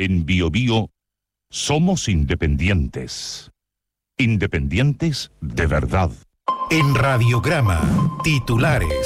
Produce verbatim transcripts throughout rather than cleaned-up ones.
En Bio Bio somos independientes. Independientes de verdad. En Radiograma, titulares.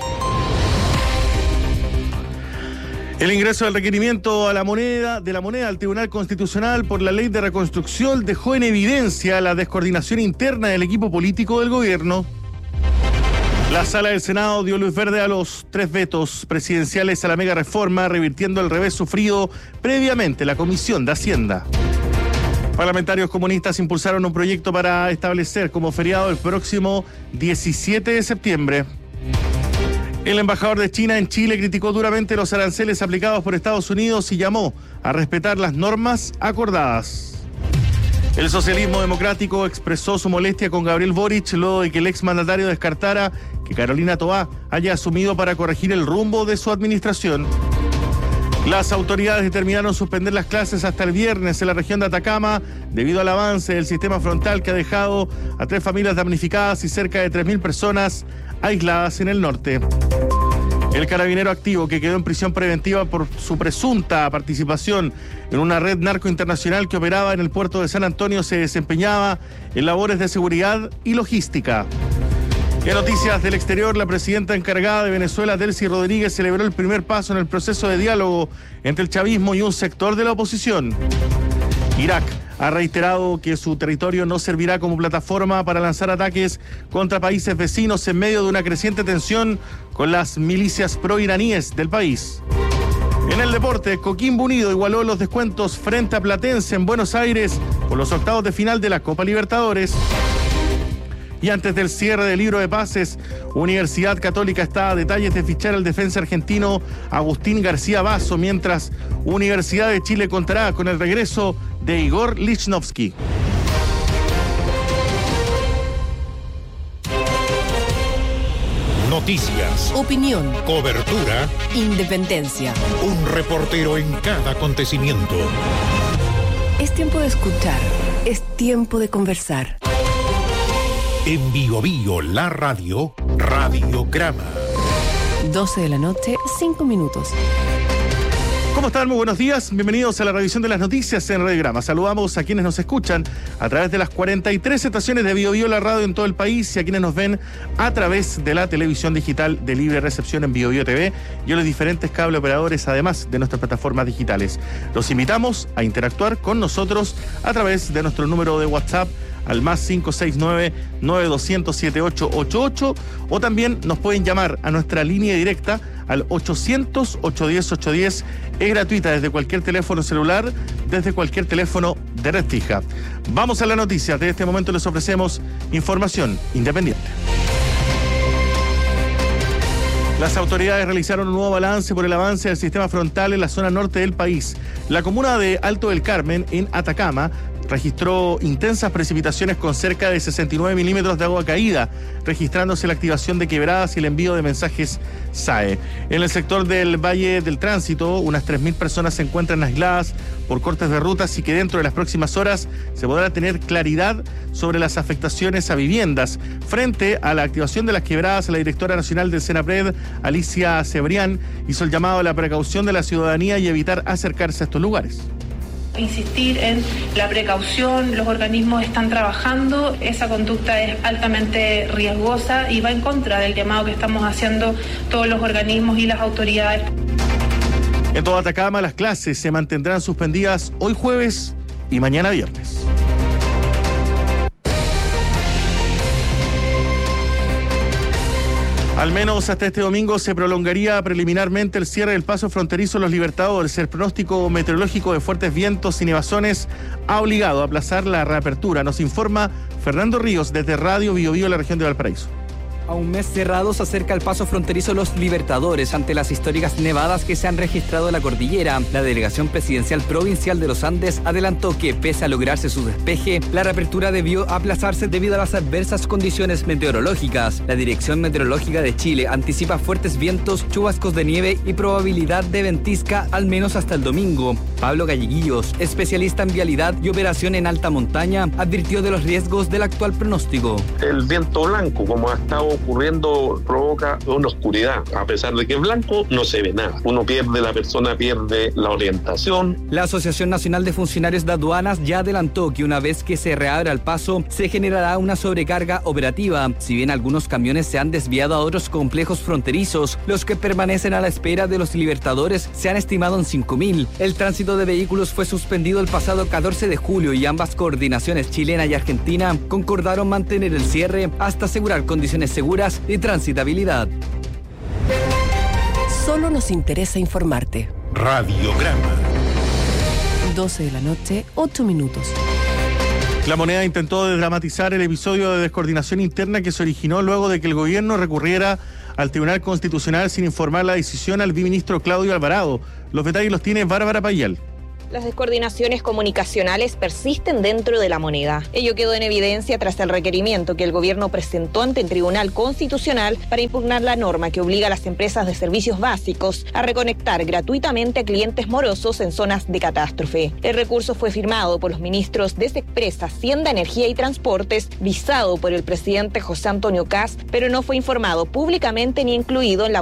El ingreso del requerimiento a la moneda, de la moneda al Tribunal Constitucional por la Ley de Reconstrucción dejó en evidencia la descoordinación interna del equipo político del gobierno. La Sala del Senado dio luz verde a los tres vetos presidenciales a la mega reforma, revirtiendo el revés sufrido previamente la Comisión de Hacienda. Parlamentarios comunistas impulsaron un proyecto para establecer como feriado el próximo diecisiete de septiembre. El embajador de China en Chile criticó duramente los aranceles aplicados por Estados Unidos y llamó a respetar las normas acordadas. El socialismo democrático expresó su molestia con Gabriel Boric luego de que el exmandatario descartara que Carolina Toá haya asumido para corregir el rumbo de su administración. Las autoridades determinaron suspender las clases hasta el viernes en la región de Atacama debido al avance del sistema frontal que ha dejado a tres familias damnificadas y cerca de tres mil personas aisladas en el norte. El carabinero activo que quedó en prisión preventiva por su presunta participación en una red narco internacional que operaba en el puerto de San Antonio se desempeñaba en labores de seguridad y logística. En noticias del exterior, la presidenta encargada de Venezuela, Delcy Rodríguez, celebró el primer paso en el proceso de diálogo entre el chavismo y un sector de la oposición. Irak ha reiterado que su territorio no servirá como plataforma para lanzar ataques contra países vecinos en medio de una creciente tensión con las milicias proiraníes del país. En el deporte, Coquimbo Unido igualó los descuentos frente a Platense en Buenos Aires por los octavos de final de la Copa Libertadores. Y antes del cierre del libro de pases, Universidad Católica está a detalles de fichar al defensa argentino Agustín García Basso, mientras Universidad de Chile contará con el regreso de Igor Lichnowsky. Noticias, opinión, cobertura, independencia. Un reportero en cada acontecimiento. Es tiempo de escuchar, es tiempo de conversar. En Bio Bio, la radio, Radiograma. doce de la noche, cinco minutos. ¿Cómo están? Muy buenos días. Bienvenidos a la revisión de las noticias en Radiograma. Saludamos a quienes nos escuchan a través de las cuarenta y tres estaciones de Bio Bio, la radio en todo el país, y a quienes nos ven a través de la televisión digital de libre recepción en Bio Bio T V y a los diferentes cable operadores, además de nuestras plataformas digitales. Los invitamos a interactuar con nosotros a través de nuestro número de WhatsApp al más cinco seis nueve, nueve dos cero cero, siete ocho ocho ocho, o también nos pueden llamar a nuestra línea directa al ochocientos, ochocientos diez, ochocientos diez. Es gratuita desde cualquier teléfono celular, desde cualquier teléfono de red fija. Vamos a la noticia. De este momento les ofrecemos información independiente. Las autoridades realizaron un nuevo balance por el avance del sistema frontal en la zona norte del país. La comuna de Alto del Carmen, en Atacama, registró intensas precipitaciones con cerca de sesenta y nueve milímetros de agua caída, registrándose la activación de quebradas y el envío de mensajes S A E. En el sector del Valle del Tránsito, unas tres mil personas se encuentran aisladas por cortes de rutas y que dentro de las próximas horas se podrá tener claridad sobre las afectaciones a viviendas. Frente a la activación de las quebradas, la directora nacional del Senapred, Alicia Cebrián, hizo el llamado a la precaución de la ciudadanía y evitar acercarse a estos lugares. Insistir en la precaución, los organismos están trabajando, esa conducta es altamente riesgosa y va en contra del llamado que estamos haciendo todos los organismos y las autoridades. En toda Atacama, las clases se mantendrán suspendidas hoy jueves y mañana viernes. Al menos hasta este domingo se prolongaría preliminarmente el cierre del paso fronterizo Los Libertadores. El pronóstico meteorológico de fuertes vientos y nevazones ha obligado a aplazar la reapertura. Nos informa Fernando Ríos desde Radio Bio Bio, la región de Valparaíso. A un mes cerrado se acerca el paso fronterizo Los Libertadores ante las históricas nevadas que se han registrado en la cordillera. La Delegación Presidencial Provincial de los Andes adelantó que, pese a lograrse su despeje, la reapertura debió aplazarse debido a las adversas condiciones meteorológicas. La Dirección Meteorológica de Chile anticipa fuertes vientos, chubascos de nieve y probabilidad de ventisca al menos hasta el domingo. Pablo Galleguillos, especialista en vialidad y operación en alta montaña, advirtió de los riesgos del actual pronóstico. El viento blanco, como ha estado ocurriendo provoca una oscuridad. A pesar de que es blanco, no se ve nada. Uno pierde, la persona pierde la orientación. La Asociación Nacional de Funcionarios de Aduanas ya adelantó que una vez que se reabra el paso, se generará una sobrecarga operativa. Si bien algunos camiones se han desviado a otros complejos fronterizos, los que permanecen a la espera de los libertadores se han estimado en cinco mil. El tránsito de vehículos fue suspendido el pasado catorce de julio y ambas coordinaciones, chilena y argentina, concordaron mantener el cierre hasta asegurar condiciones seguras y transitabilidad. Solo nos interesa informarte. Radiograma. doce de la noche, ocho minutos. La Moneda intentó desdramatizar el episodio de descoordinación interna que se originó luego de que el gobierno recurriera al Tribunal Constitucional sin informar la decisión al viceministro Claudio Alvarado. Los detalles los tiene Bárbara Payal. Las descoordinaciones comunicacionales persisten dentro de La Moneda. Ello quedó en evidencia tras el requerimiento que el gobierno presentó ante el Tribunal Constitucional para impugnar la norma que obliga a las empresas de servicios básicos a reconectar gratuitamente a clientes morosos en zonas de catástrofe. El recurso fue firmado por los ministros de Sexpresa, Hacienda, Energía y Transportes, visado por el presidente José Antonio Kast, pero no fue informado públicamente ni incluido en la